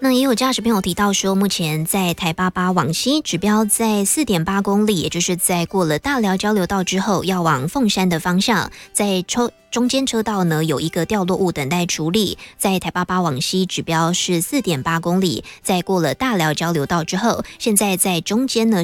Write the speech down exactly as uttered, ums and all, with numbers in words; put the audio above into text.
那也有驾驶朋友提到说，目前在台八八往西指标在 四点八公里，也就是在过了大寮交流道之后，要往凤山的方向，在抽中间车道呢有一个掉落物等待处理，在台八八往西指标是 四点八公里，在过了大寮交流道之后，现在在中间呢